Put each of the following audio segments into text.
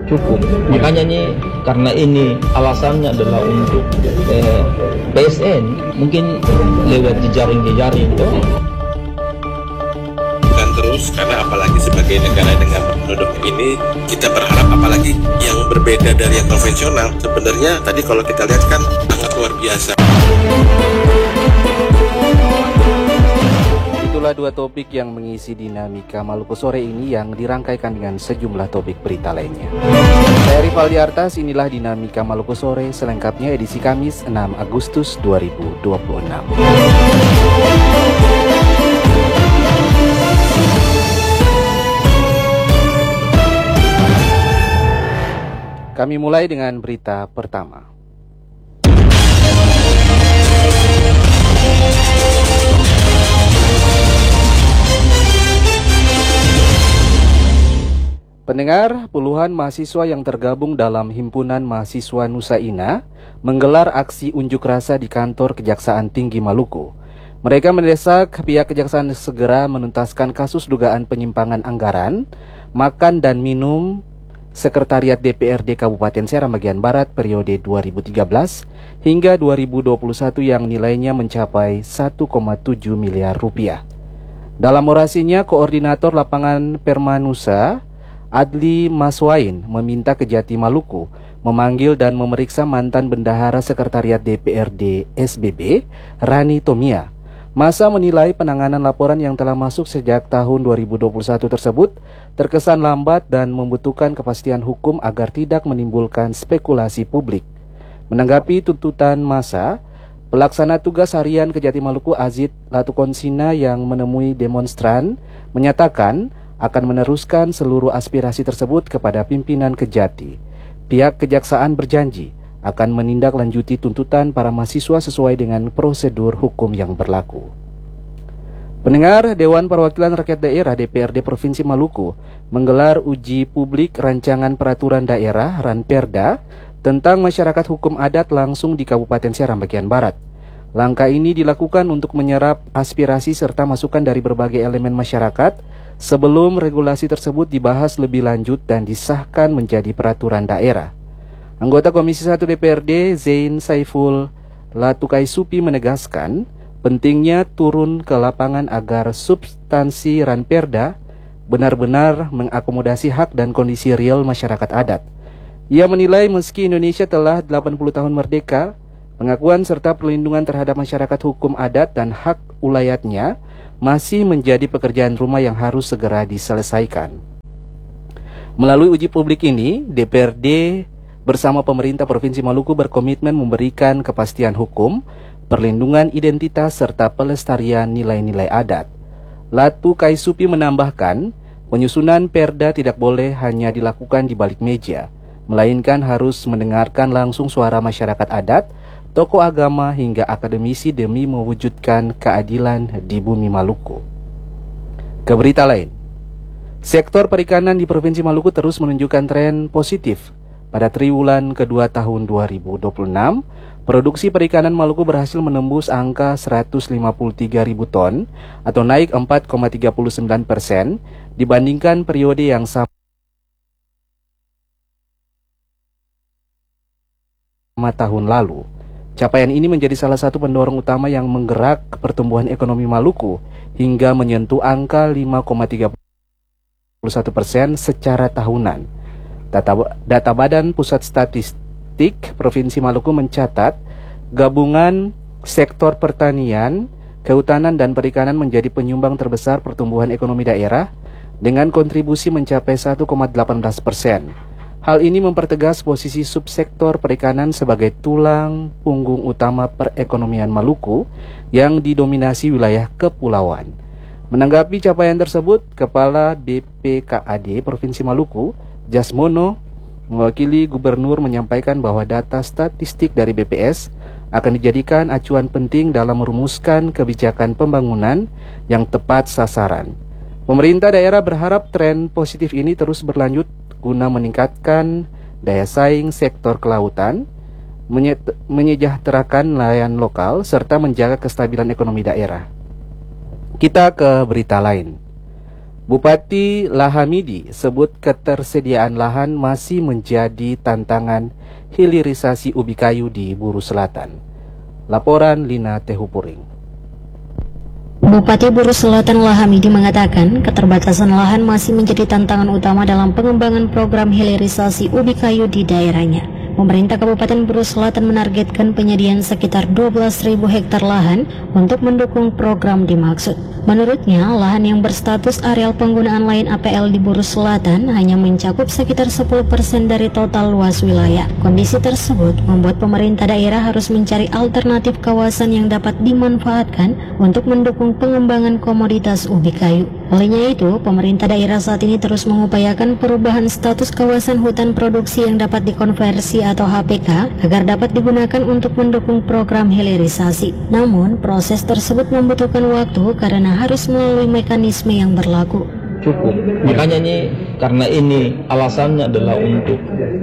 cukup. Makanya nih, karena ini alasannya adalah untuk PSN, mungkin lewat jejaring-jejaring tuh. Bukan terus, karena apalagi sebagai negara dengan penduduk ini, kita berharap apalagi yang berbeda dari yang konvensional. Sebenarnya tadi kalau kita lihat kan sangat luar biasa. Itulah dua topik yang mengisi dinamika Maluku sore ini yang dirangkaikan dengan sejumlah topik berita lainnya. Saya Rivaldi Artas, inilah dinamika Maluku sore, selengkapnya edisi Kamis 6 Agustus 2026. Kami mulai dengan berita pertama. Pendengar, puluhan mahasiswa yang tergabung dalam Himpunan Mahasiswa Nusa Ina menggelar aksi unjuk rasa di kantor Kejaksaan Tinggi Maluku. Mereka mendesak pihak kejaksaan segera menuntaskan kasus dugaan penyimpangan anggaran, makan dan minum Sekretariat DPRD Kabupaten Seram bagian Barat periode 2013 hingga 2021 yang nilainya mencapai 1,7 miliar rupiah. Dalam orasinya, Koordinator Lapangan Permanusa Adli Maswain meminta Kejati Maluku memanggil dan memeriksa mantan bendahara Sekretariat DPRD SBB, Rani Tomia. Masa menilai penanganan laporan yang telah masuk sejak tahun 2021 tersebut terkesan lambat dan membutuhkan kepastian hukum agar tidak menimbulkan spekulasi publik. Menanggapi tuntutan masa, pelaksana tugas harian Kejati Maluku Azid Latukonsina yang menemui demonstran menyatakan akan meneruskan seluruh aspirasi tersebut kepada pimpinan Kejati. Pihak kejaksaan berjanji akan menindaklanjuti tuntutan para mahasiswa sesuai dengan prosedur hukum yang berlaku. Pendengar, Dewan Perwakilan Rakyat Daerah DPRD Provinsi Maluku menggelar uji publik rancangan peraturan daerah Ranperda tentang masyarakat hukum adat langsung di Kabupaten Seram bagian Barat. Langkah ini dilakukan untuk menyerap aspirasi serta masukan dari berbagai elemen masyarakat sebelum regulasi tersebut dibahas lebih lanjut dan disahkan menjadi peraturan daerah. Anggota Komisi 1 DPRD Zain Saiful Latukaisupi menegaskan pentingnya turun ke lapangan agar substansi Ranperda benar-benar mengakomodasi hak dan kondisi real masyarakat adat. Ia menilai meski Indonesia telah 80 tahun merdeka, pengakuan serta perlindungan terhadap masyarakat hukum adat dan hak ulayatnya masih menjadi pekerjaan rumah yang harus segera diselesaikan. Melalui uji publik ini, DPRD bersama pemerintah Provinsi Maluku berkomitmen memberikan kepastian hukum, perlindungan identitas, serta pelestarian nilai-nilai adat. Latukaisupi menambahkan, penyusunan perda tidak boleh hanya dilakukan di balik meja, melainkan harus mendengarkan langsung suara masyarakat adat, tokoh agama hingga akademisi demi mewujudkan keadilan di bumi Maluku. Ke berita lain, sektor perikanan di Provinsi Maluku terus menunjukkan tren positif. Pada triwulan kedua tahun 2026, produksi perikanan Maluku berhasil menembus angka 153.000 ton atau naik 4,39% dibandingkan periode yang sama tahun lalu. Capaian ini menjadi salah satu pendorong utama yang menggerak pertumbuhan ekonomi Maluku hingga menyentuh angka 5,31% secara tahunan. Data Badan Pusat Statistik Provinsi Maluku mencatat gabungan sektor pertanian, kehutanan dan perikanan menjadi penyumbang terbesar pertumbuhan ekonomi daerah dengan kontribusi mencapai 1,18%. Hal ini mempertegas posisi subsektor perikanan sebagai tulang punggung utama perekonomian Maluku yang didominasi wilayah kepulauan. Menanggapi capaian tersebut, Kepala BPKAD Provinsi Maluku, Jasmono, mewakili Gubernur menyampaikan bahwa data statistik dari BPS akan dijadikan acuan penting dalam merumuskan kebijakan pembangunan yang tepat sasaran. Pemerintah daerah berharap tren positif ini terus berlanjut guna meningkatkan daya saing sektor kelautan, menyejahterakan nelayan lokal, serta menjaga kestabilan ekonomi daerah. Kita ke berita lain. Bupati Lahamidi sebut ketersediaan lahan masih menjadi tantangan hilirisasi ubi kayu di Buru Selatan. Laporan Lina Tehupuring. Bupati Buru Selatan Lahamidi mengatakan keterbatasan lahan masih menjadi tantangan utama dalam pengembangan program hilirisasi ubi kayu di daerahnya. Pemerintah Kabupaten Buru Selatan menargetkan penyediaan sekitar 12.000 hektar lahan untuk mendukung program dimaksud. Menurutnya, lahan yang berstatus areal penggunaan lain APL di Buru Selatan hanya mencakup sekitar 10% dari total luas wilayah. Kondisi tersebut membuat pemerintah daerah harus mencari alternatif kawasan yang dapat dimanfaatkan untuk mendukung pengembangan komoditas ubi kayu. Olehnya itu, pemerintah daerah saat ini terus mengupayakan perubahan status kawasan hutan produksi yang dapat dikonversi atau HPK agar dapat digunakan untuk mendukung program hilirisasi. Namun, proses tersebut membutuhkan waktu karena harus melalui mekanisme yang berlaku. Cukup. Makanya karena ini alasannya adalah untuk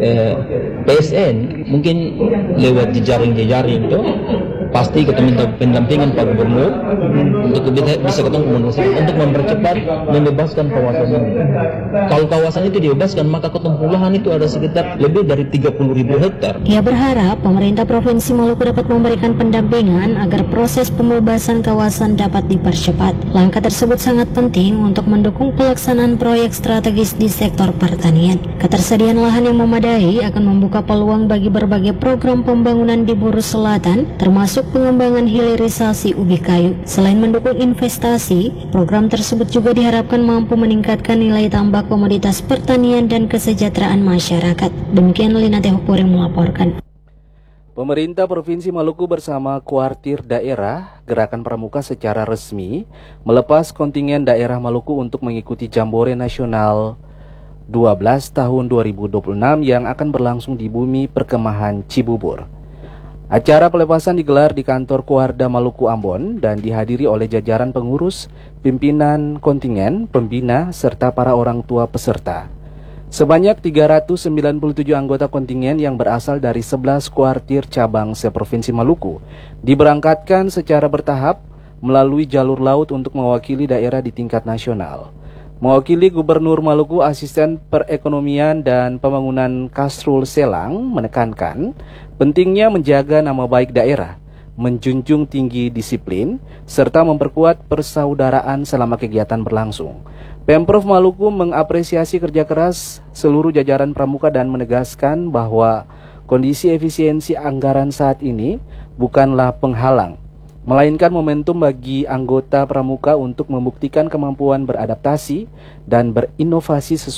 PSN, mungkin lewat jejaring itu pasti ketemu pendampingan Pak Gubernur untuk bisa ketemu komunikasi untuk mempercepat membebaskan kawasan ini. Kalau kawasan itu dibebaskan, maka ketemu lahan itu ada sekitar lebih dari 30.000 hektar. Ia berharap pemerintah Provinsi Maluku dapat memberikan pendampingan agar proses pembebasan kawasan dapat dipercepat. Langkah tersebut sangat penting untuk mendukung pelaksanaan proyek strategis di sektor pertanian. Ketersediaan lahan yang memadai akan membuka peluang bagi berbagai program pembangunan di Buru Selatan, termasuk pengembangan hilirisasi ubi kayu. Selain mendukung investasi, program tersebut juga diharapkan mampu meningkatkan nilai tambah komoditas pertanian dan kesejahteraan masyarakat. Demikian Lina Tehupuring melaporkan. Pemerintah Provinsi Maluku bersama kuartir daerah Gerakan Pramuka secara resmi melepas kontingen daerah Maluku untuk mengikuti Jambore Nasional 12 tahun 2026 yang akan berlangsung di Bumi Perkemahan Cibubur. Acara pelepasan digelar di kantor Kuarda Maluku Ambon dan dihadiri oleh jajaran pengurus, pimpinan kontingen, pembina, serta para orang tua peserta. Sebanyak 397 anggota kontingen yang berasal dari 11 kuartir cabang se-Provinsi Maluku diberangkatkan secara bertahap melalui jalur laut untuk mewakili daerah di tingkat nasional. Mewakili Gubernur Maluku, Asisten Perekonomian dan Pembangunan Kasrul Selang menekankan pentingnya menjaga nama baik daerah, menjunjung tinggi disiplin, serta memperkuat persaudaraan selama kegiatan berlangsung. Pemprov Maluku mengapresiasi kerja keras seluruh jajaran pramuka dan menegaskan bahwa kondisi efisiensi anggaran saat ini bukanlah penghalang, melainkan momentum bagi anggota pramuka untuk membuktikan kemampuan beradaptasi dan berinovasi sesuai